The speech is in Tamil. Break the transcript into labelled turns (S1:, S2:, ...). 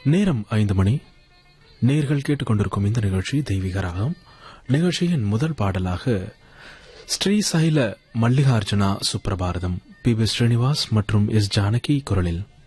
S1: நேரம் 5 மணி. நேர்கள் கேட்டுக்கொண்டிருக்கும் இந்த நிகழ்ச்சி தெய்வீக ராகம். நிகழ்ச்சியின் முதல் பாடலாக ஸ்ரீசைல மல்லிகார்ஜுனா சுப்ரபாரதம், பி. ஸ்ரீனிவாஸ் மற்றும் எஸ். ஜானகி குரலில்